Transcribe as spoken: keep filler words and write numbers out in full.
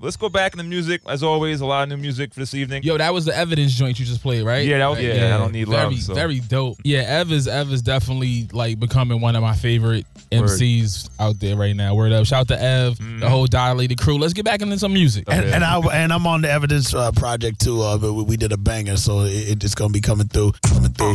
let's go back in the music. As always, a lot of new music for this evening. Yo, that was the Evidence joint you just played, right? Yeah, that was, Right, yeah, I don't need very, love. So. Very dope. Yeah, Ev is, Ev is definitely like becoming one of my favorite M Cs Word. out there right now. Word up. Shout out to Ev, mm. the whole Dilated crew. Let's get back into some music. And, and, I, and I'm on the Evidence uh, project too. Uh, but we did a banger, so it, it's going to be coming through. Coming through.